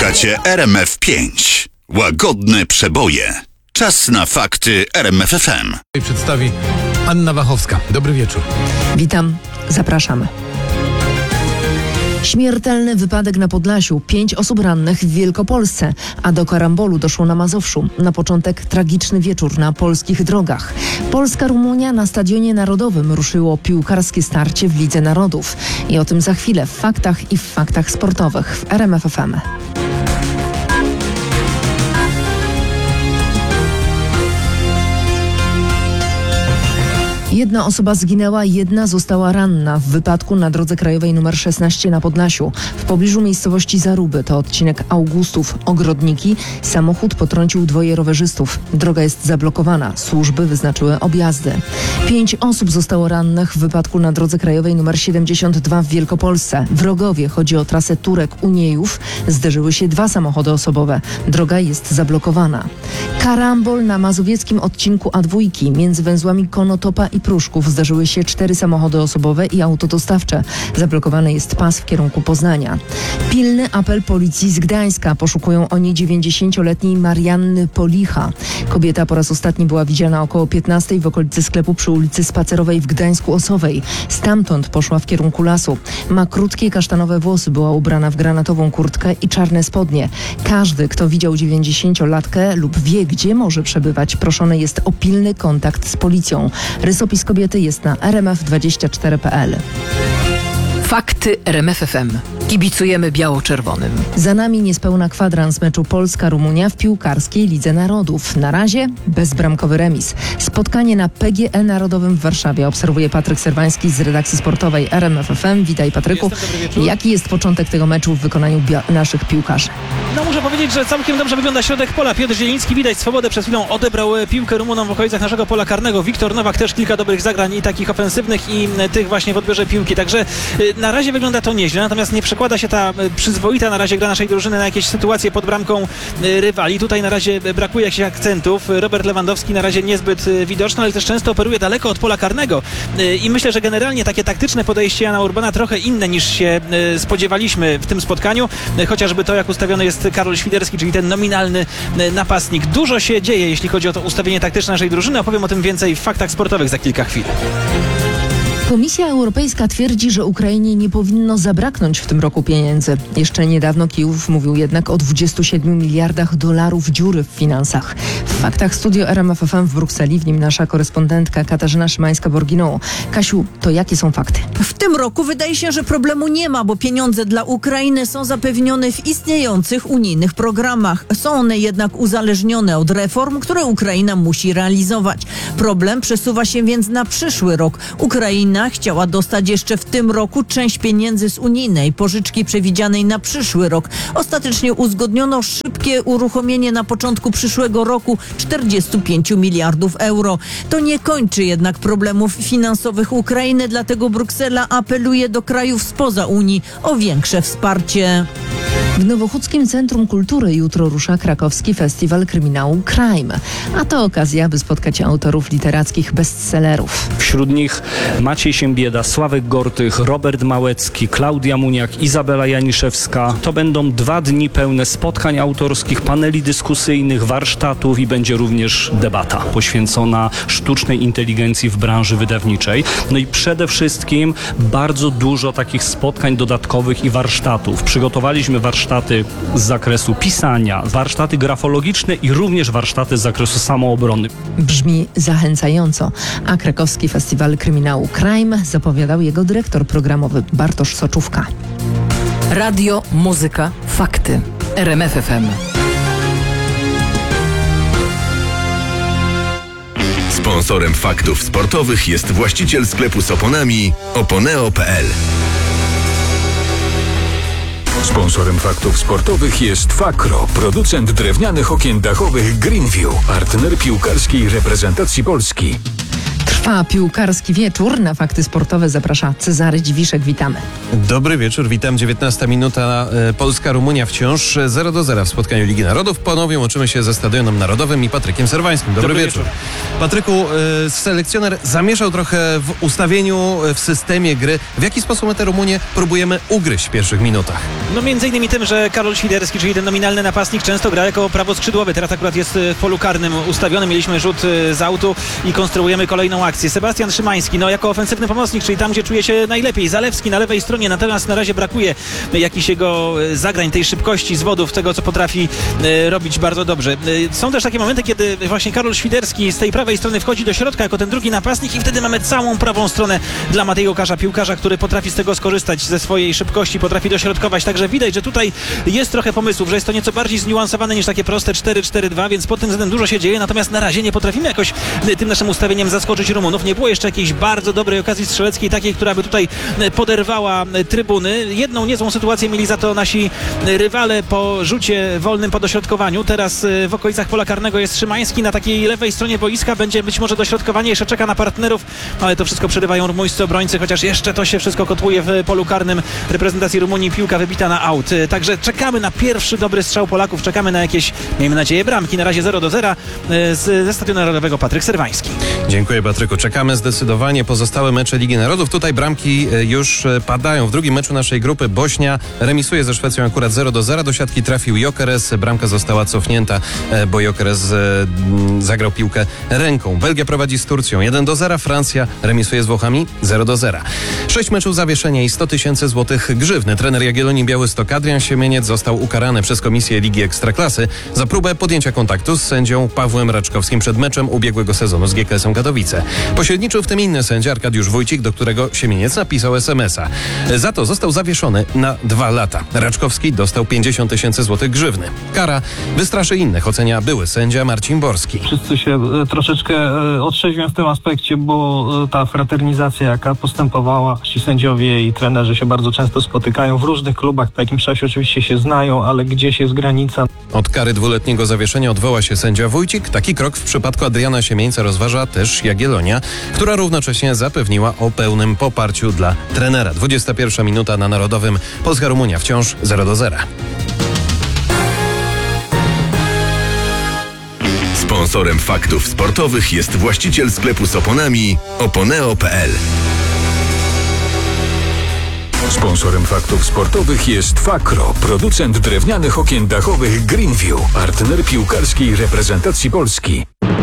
Słuchacie RMF5. Łagodne przeboje. Czas na fakty RMF FM. Przedstawi Anna Wachowska. Dobry wieczór. Witam, zapraszamy. Śmiertelny wypadek na Podlasiu, 5 osób rannych w Wielkopolsce, a do karambolu doszło na Mazowszu. Na początek tragiczny wieczór na polskich drogach. Polska-Rumunia na Stadionie Narodowym ruszyło piłkarskie starcie w Lidze Narodów. I o tym za chwilę w faktach i w faktach sportowych w RMF FM. Jedna osoba zginęła, jedna została ranna w wypadku na drodze krajowej nr 16 na Podlasiu. W pobliżu miejscowości Zaruby, to odcinek Augustów, Ogrodniki, samochód potrącił 2 rowerzystów. Droga jest zablokowana, służby wyznaczyły objazdy. 5 osób zostało rannych w wypadku na drodze krajowej nr 72 w Wielkopolsce. W Rogowie, chodzi o trasę Turek-Uniejów, zderzyły się 2 samochody osobowe. Droga jest zablokowana. Karambol na mazowieckim odcinku A2 między węzłami Konotopa i Pruszków zdarzyły się 4 samochody osobowe i auto dostawcze. Zablokowany jest pas w kierunku Poznania. Pilny apel policji z Gdańska. Poszukują oni 90-letniej Marianny Policha. Kobieta po raz ostatni była widziana około 15 w okolicy sklepu przy ulicy Spacerowej w Gdańsku-Osowej. Stamtąd poszła w kierunku lasu. Ma krótkie kasztanowe włosy, była ubrana w granatową kurtkę i czarne spodnie. Każdy, kto widział 90-latkę lub wie, gdzie może przebywać, proszony jest o pilny kontakt z policją. Rysopis kobiety jest na rmf24.pl. Fakty RMF FM. Kibicujemy biało-czerwonym. Za nami niespełna kwadrans meczu Polska-Rumunia w piłkarskiej Lidze Narodów. Na razie bezbramkowy remis. Spotkanie na PGE Narodowym w Warszawie obserwuje Patryk Serwański z redakcji sportowej RMF FM. Witaj, Patryku. Jaki jest początek tego meczu w wykonaniu naszych piłkarzy? No, muszę powiedzieć, że całkiem dobrze wygląda środek pola. Piotr Zieliński, widać swobodę, przed chwilą odebrał piłkę Rumunom w okolicach naszego pola karnego. Wiktor Nowak też kilka dobrych zagrań i takich ofensywnych i tych właśnie w odbiorze piłki. Także na razie wygląda to nieźle, natomiast nie przekłada się ta przyzwoita na razie gra naszej drużyny na jakieś sytuacje pod bramką rywali. Tutaj na razie brakuje jakichś akcentów. Robert Lewandowski na razie niezbyt widoczny, ale też często operuje daleko od pola karnego. I myślę, że generalnie takie taktyczne podejście Jana Urbana trochę inne niż się spodziewaliśmy w tym spotkaniu. Chociażby to, jak ustawiony jest Karol Świderski, czyli ten nominalny napastnik. Dużo się dzieje, jeśli chodzi o to ustawienie taktyczne naszej drużyny. Opowiem o tym więcej w faktach sportowych za kilka chwil. Komisja Europejska twierdzi, że Ukrainie nie powinno zabraknąć w tym roku pieniędzy. Jeszcze niedawno Kijów mówił jednak o 27 miliardach dolarów dziury w finansach. W faktach studio RMF FM w Brukseli, w nim nasza korespondentka Katarzyna Szymańska-Borginą. Kasiu, to jakie są fakty? W tym roku wydaje się, że problemu nie ma, bo pieniądze dla Ukrainy są zapewnione w istniejących unijnych programach. Są one jednak uzależnione od reform, które Ukraina musi realizować. Problem przesuwa się więc na przyszły rok. Ukraina chciała dostać jeszcze w tym roku część pieniędzy z unijnej pożyczki przewidzianej na przyszły rok. Ostatecznie uzgodniono szybkie uruchomienie na początku przyszłego roku 45 miliardów euro. To nie kończy jednak problemów finansowych Ukrainy, dlatego Bruksela apeluje do krajów spoza Unii o większe wsparcie. W Nowochódzkim Centrum Kultury jutro rusza krakowski festiwal kryminału Crime. A to okazja, by spotkać autorów literackich bestsellerów. Wśród nich Maciej Siembieda, Sławek Gortych, Robert Małecki, Klaudia Muniak, Izabela Janiszewska. To będą 2 dni pełne spotkań autorskich, paneli dyskusyjnych, warsztatów i będzie również debata poświęcona sztucznej inteligencji w branży wydawniczej. No i przede wszystkim bardzo dużo takich spotkań dodatkowych i warsztatów. Przygotowaliśmy warsztaty z zakresu pisania, warsztaty grafologiczne i również warsztaty z zakresu samoobrony. Brzmi zachęcająco, a krakowski festiwal kryminału Crime zapowiadał jego dyrektor programowy Bartosz Soczówka. Radio, muzyka, fakty. RMF FM. Sponsorem faktów sportowych jest właściciel sklepu z oponami Oponeo.pl. Sponsorem faktów sportowych jest Fakro, producent drewnianych okien dachowych Greenview, partner piłkarskiej reprezentacji Polski. Trwa piłkarski wieczór. Na fakty sportowe zaprasza Cezary Dziwiszek. Witamy. Dobry wieczór, witam. 19 minuta. Polska-Rumunia wciąż 0-0 w spotkaniu Ligi Narodów. Ponownie łączymy się ze Stadionem Narodowym i Patrykiem Serwańskim. Dobry wieczór. Patryku, selekcjoner zamieszał trochę w ustawieniu, w systemie gry. W jaki sposób my tę Rumunię próbujemy ugryźć w pierwszych minutach? No między innymi tym, że Karol Świderski, czyli ten nominalny napastnik, często gra jako prawoskrzydłowy. Teraz akurat jest w polu karnym ustawiony. Mieliśmy rzut z autu i konstruujemy kolejną akcję. Sebastian Szymański, jako ofensywny pomocnik, czyli tam, gdzie czuje się najlepiej. Zalewski na lewej stronie, natomiast na razie brakuje jakichś jego zagrań, tej szybkości, zwodów, tego, co potrafi robić bardzo dobrze. Są też takie momenty, kiedy właśnie Karol Świderski z tej prawej strony wchodzi do środka jako ten drugi napastnik i wtedy mamy całą prawą stronę dla Mateja Łukasza, piłkarza, który potrafi z tego skorzystać, ze swojej szybkości, potrafi dośrodkować. Także widać, że tutaj jest trochę pomysłów, że jest to nieco bardziej zniuansowane niż takie proste 4-4-2, więc pod tym względem dużo się dzieje, natomiast na razie nie potrafimy jakoś tym naszym ustawieniem zaskoczyć Rumunów. Nie było jeszcze jakiejś bardzo dobrej okazji strzeleckiej, takiej, która by tutaj poderwała trybuny. Jedną niezłą sytuację mieli za to nasi rywale po rzucie wolnym po dośrodkowaniu. Teraz w okolicach pola karnego jest Szymański, na takiej lewej stronie boiska będzie być może dośrodkowanie, jeszcze czeka na partnerów, ale to wszystko przerywają rumuńscy obrońcy, chociaż jeszcze to się wszystko kotłuje w polu karnym reprezentacji Rumunii, piłka wybita na aut. Także czekamy na pierwszy dobry strzał Polaków, czekamy na jakieś, miejmy nadzieję, bramki. Na razie 0-0 ze Stadionu Narodowego Patryk Serwański. Dziękuję, Patryku. Czekamy zdecydowanie. Pozostałe mecze Ligi Narodów. Tutaj bramki już padają. W drugim meczu naszej grupy Bośnia remisuje ze Szwecją akurat 0-0. Do siatki trafił Gyökeres. Bramka została cofnięta, bo Gyökeres zagrał piłkę ręką. Belgia prowadzi z Turcją 1-0. Francja remisuje z Włochami 0-0. 6 meczów zawieszenia i 100 000 złotych grzywny. Trener Jagiellonii Białystok Adrian Siemieniec został ukarany przez Komisję Ligi Ekstraklasy za próbę podjęcia kontaktu z sędzią Pawłem Raczkowskim przed meczem ubiegłego sezonu z GKS-em Katowice. Pośredniczył w tym inny sędzia Arkadiusz Wójcik, do którego Siemieniec napisał SMS-a. Za to został zawieszony na 2 lata. Raczkowski dostał 50 000 złotych grzywny. Kara wystraszy innych, ocenia były sędzia Marcin Borski. Wszyscy się troszeczkę otrzeźwią w tym aspekcie, bo ta fraternizacja, jaka postępowała, ci sędziowie i trenerzy się bardzo często spotykają w różnych klubach, po jakimś czasie oczywiście się znają, ale gdzieś jest granica. Od kary 2-letniego zawieszenia odwoła się sędzia Wójcik. Taki krok w przypadku Adriana Siemieńca rozważa też Jagiellonia, która równocześnie zapewniła o pełnym poparciu dla trenera. 21 minuta na Narodowym. Polska-Rumunia wciąż 0-0. Sponsorem faktów sportowych jest właściciel sklepu z oponami oponeo.pl. Sponsorem faktów sportowych jest Fakro, producent drewnianych okien dachowych Greenview, partner piłkarskiej reprezentacji Polski.